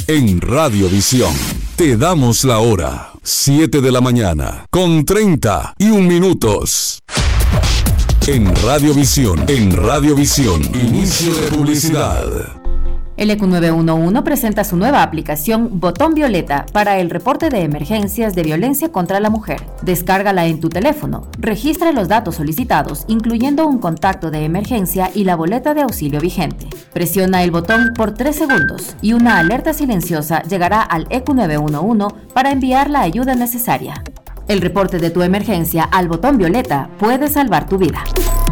En Radiovisión te damos la hora, 7 de la mañana, con 31 minutos. En Radiovisión, inicio de publicidad. El EQ 911 presenta su nueva aplicación Botón Violeta para el reporte de emergencias de violencia contra la mujer. Descárgala en tu teléfono, registra los datos solicitados, incluyendo un contacto de emergencia y la boleta de auxilio vigente. Presiona el botón por 3 segundos y una alerta silenciosa llegará al EQ 911 para enviar la ayuda necesaria. El reporte de tu emergencia al Botón Violeta puede salvar tu vida.